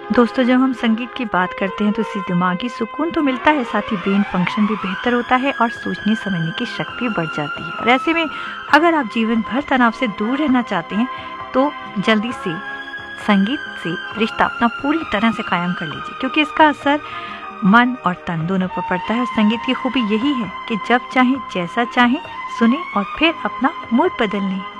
दोस्तों, जब हम संगीत की बात करते हैं तो इससे दिमागी सुकून तो मिलता है, साथ ही ब्रेन फंक्शन भी बेहतर होता है और सोचने समझने की शक्ति बढ़ जाती है। और ऐसे में अगर आप जीवन भर तनाव से दूर रहना चाहते हैं तो जल्दी से संगीत से रिश्ता अपना पूरी तरह से कायम कर लीजिए, क्योंकि इसका असर मन और तन दोनों पर पड़ता है। और संगीत की खूबी यही है कि जब चाहे जैसा चाहे सुने और फिर अपना मूड बदल लें।